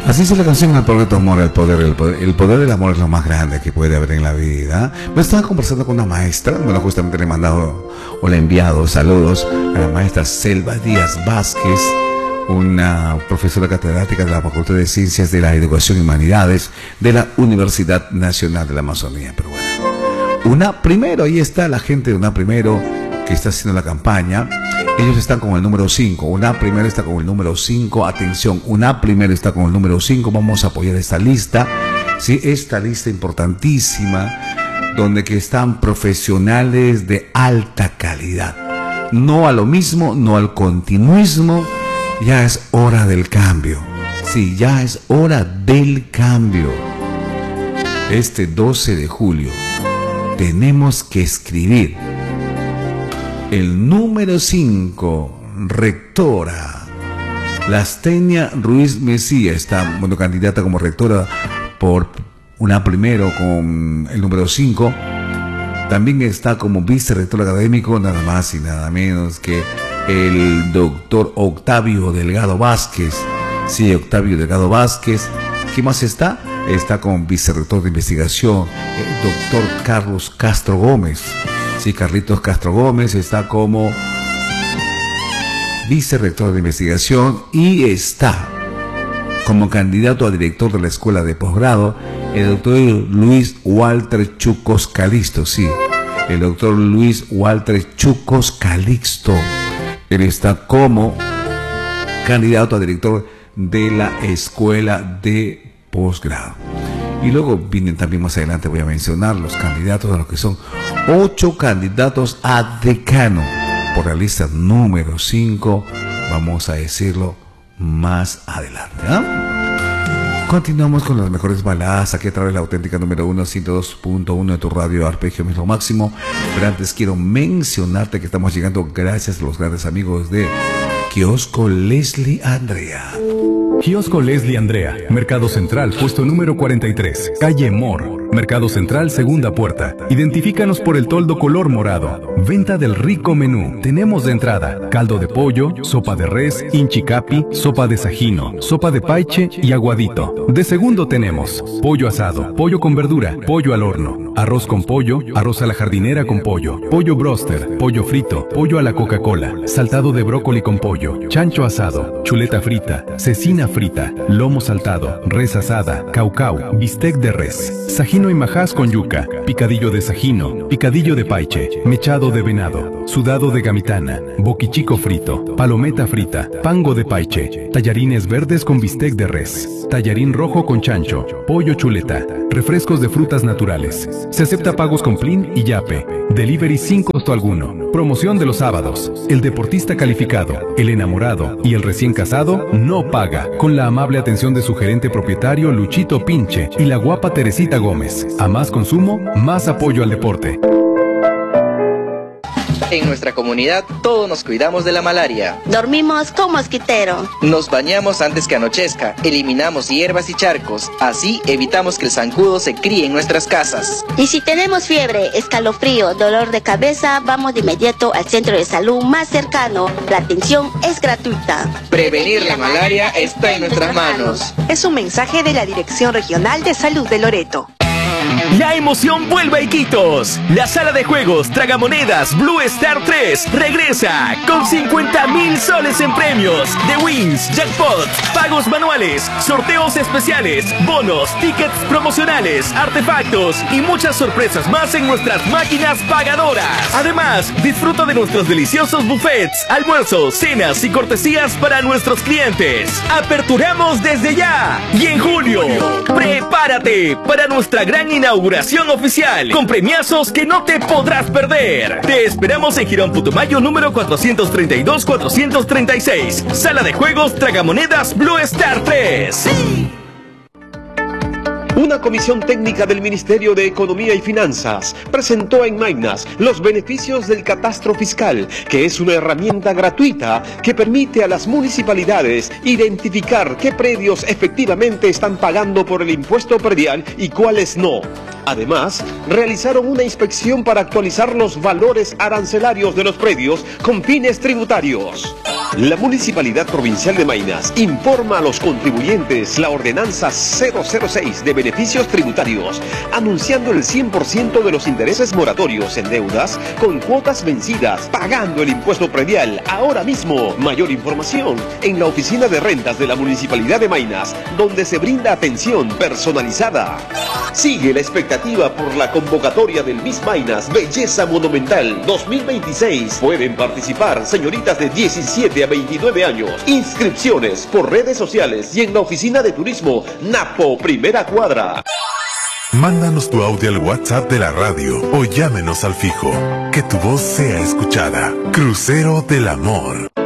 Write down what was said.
Así es la canción El poder de tu amor, el poder del amor es lo más grande que puede haber en la vida. Me estaba conversando con una maestra, bueno, justamente le he mandado o le he enviado saludos a la maestra Selva Díaz Vázquez, una profesora catedrática de la Facultad de Ciencias de la Educación y Humanidades de la Universidad Nacional de la Amazonía. Pero bueno, primero, ahí está la gente de primero que está haciendo la campaña. Ellos están con el número 5. Primero está con el número 5. Atención, primero está con el número 5. Vamos a apoyar esta lista. Sí, esta lista importantísima, donde que están profesionales de alta calidad. No a lo mismo, no al continuismo. Ya es hora del cambio. Sí, ya es hora del cambio. Este 12 de julio tenemos que escribir el número 5, rectora Lastenia Ruiz Mesía, está candidata como rectora por primero con el número 5. También está como vicerrector académico, nada más y nada menos que el doctor Octavio Delgado Vázquez. Sí, Octavio Delgado Vázquez. ¿Qué más está? Está como vicerrector de investigación el doctor Carlos Castro Gómez. Sí, Carlitos Castro Gómez está como vicerrector de investigación y está como candidato a director de la escuela de posgrado el doctor Luis Walter Chucos Calixto. Sí, el doctor Luis Walter Chucos Calixto. Él está como candidato a director de la escuela de posgrado. Y luego vienen también más adelante, voy a mencionar los candidatos a los que son 8 candidatos a decano por la lista número 5. Vamos a decirlo más adelante, ¿eh? Continuamos con las mejores baladas aquí a través de la auténtica número 1, 102.1 de tu radio Arpegio Mismo Máximo. Pero antes quiero mencionarte que estamos llegando gracias a los grandes amigos de Kiosco Leslie Andrea. Kiosco Leslie Andrea, Mercado Central, puesto número 43, calle Mor. Mercado Central, segunda puerta. Identifícanos por el toldo color morado. Venta del rico menú. Tenemos de entrada caldo de pollo, sopa de res, inchicapi, sopa de sajino, sopa de paiche y aguadito. De segundo tenemos pollo asado, pollo con verdura, pollo al horno, arroz con pollo, arroz a la jardinera con pollo, pollo broster, pollo frito, pollo a la Coca-Cola, saltado de brócoli con pollo, chancho asado, chuleta frita, cecina frita, lomo saltado, res asada, caucao, bistec de res, sajino y majás con yuca, picadillo de sajino, picadillo de paiche, mechado de venado, sudado de gamitana, boquichico frito, palometa frita, pango de paiche, tallarines verdes con bistec de res, tallarín rojo con chancho, pollo chuleta, refrescos de frutas naturales. Se acepta pagos con Plin y Yape. Delivery sin costo alguno. Promoción de los sábados. El deportista calificado, el enamorado y el recién casado no paga. Con la amable atención de su gerente propietario Luchito Pinche y la guapa Teresita Gómez. A más consumo, más apoyo al deporte. En nuestra comunidad todos nos cuidamos de la malaria. Dormimos con mosquitero. Nos bañamos antes que anochezca. Eliminamos hierbas y charcos. Así evitamos que el zancudo se críe en nuestras casas. Y si tenemos fiebre, escalofrío, dolor de cabeza, vamos de inmediato al centro de salud más cercano. La atención es gratuita. Prevenir la malaria está en nuestras manos. Es un mensaje de la Dirección Regional de Salud de Loreto. La emoción vuelve a Iquitos. La sala de juegos Tragamonedas Blue Star 3 regresa con 50.000 soles en premios de wins, jackpots, pagos manuales, sorteos especiales, bonos, tickets promocionales, artefactos y muchas sorpresas más en nuestras máquinas pagadoras. Además, disfruta de nuestros deliciosos buffets, almuerzos, cenas y cortesías para nuestros clientes. Aperturamos desde ya y en julio, prepárate para nuestra gran inauguración oficial con premiazos que no te podrás perder. Te esperamos en Girón Putumayo número 432-436. Sala de juegos Tragamonedas Blue Star 3. ¡Sí! Una comisión técnica del Ministerio de Economía y Finanzas presentó en Maynas los beneficios del catastro fiscal, que es una herramienta gratuita que permite a las municipalidades identificar qué predios efectivamente están pagando por el impuesto predial y cuáles no. Además, realizaron una inspección para actualizar los valores arancelarios de los predios con fines tributarios. La Municipalidad Provincial de Maynas informa a los contribuyentes la ordenanza 006 de beneficios tributarios, anunciando el 100% de los intereses moratorios en deudas con cuotas vencidas, pagando el impuesto predial ahora mismo. Mayor información en la Oficina de Rentas de la Municipalidad de Maynas, donde se brinda atención personalizada. Sigue la expectativa por la convocatoria del Miss Maynas Belleza Monumental 2026. Pueden participar señoritas de 17 a 29 años. Inscripciones por redes sociales y en la Oficina de Turismo Napo Primera Cuadra. Mándanos tu audio al WhatsApp de la radio o llámenos al fijo. Que tu voz sea escuchada. Crucero del Amor.